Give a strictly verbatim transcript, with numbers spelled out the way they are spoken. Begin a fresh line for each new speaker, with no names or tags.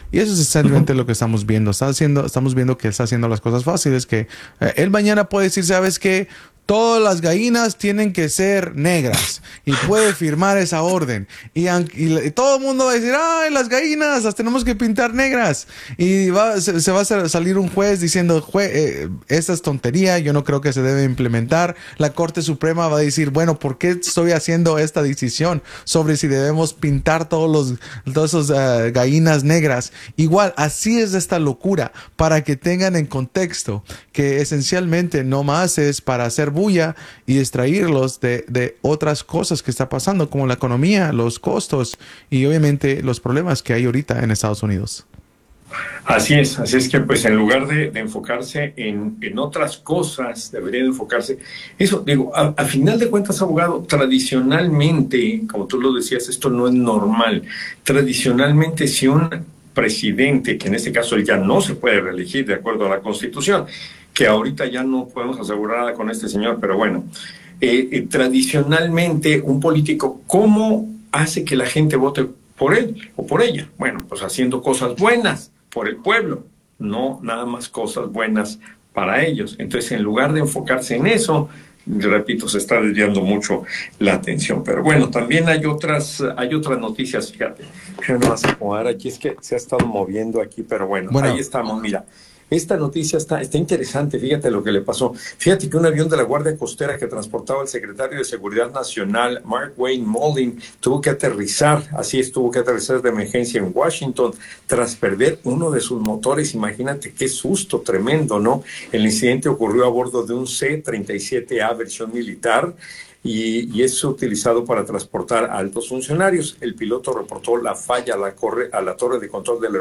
Y eso es
Ujú.
exactamente lo que estamos viendo. Está haciendo, estamos viendo que está haciendo las cosas fáciles, que eh, él mañana puede decir, ¿sabes qué? Todas las gallinas tienen que ser negras y puede firmar esa orden. Y, y, y todo el mundo va a decir, ay, las gallinas las tenemos que pintar negras. Y va, se, se, va a salir un juez diciendo, Jue eh, esta es tontería, yo no creo que se debe implementar. La Corte Suprema va a decir, bueno, ¿por qué estoy haciendo esta decisión sobre si debemos pintar todos los, todos esos uh, gallinas negras? Igual, así es esta locura, para que tengan en contexto que esencialmente no más es para hacer bulla y distraerlos de, de otras cosas que está pasando, como la economía, los costos y obviamente los problemas que hay ahorita en Estados Unidos.
Así es, así es que pues en lugar de, de enfocarse en, en, otras cosas, debería de enfocarse. Eso, digo, a, a final de cuentas, abogado, tradicionalmente, como tú lo decías, esto no es normal. Tradicionalmente, si un presidente, que en este caso él ya no se puede reelegir de acuerdo a la Constitución, que ahorita ya no podemos asegurar nada con este señor, pero bueno, eh, eh, tradicionalmente un político, ¿cómo hace que la gente vote por él o por ella? Bueno, pues haciendo cosas buenas por el pueblo, no nada más cosas buenas para ellos. Entonces, en lugar de enfocarse en eso, repito, se está desviando mucho la atención. Pero bueno, también hay otras, hay otras noticias, fíjate. Yo no vas a acomodar aquí, es que se ha estado moviendo aquí, pero bueno, ahí
Bueno,
estamos, mira. Esta noticia está, está interesante, fíjate lo que le pasó. Fíjate que un avión de la Guardia Costera que transportaba al secretario de Seguridad Nacional, Mark Wayne Mullin, tuvo que aterrizar, así es, tuvo que aterrizar de emergencia en Washington tras perder uno de sus motores. Imagínate qué susto tremendo, ¿no? El incidente ocurrió a bordo de un C treinta y siete A versión militar y, y es utilizado para transportar a altos funcionarios. El piloto reportó la falla a la, corre, a la torre de control del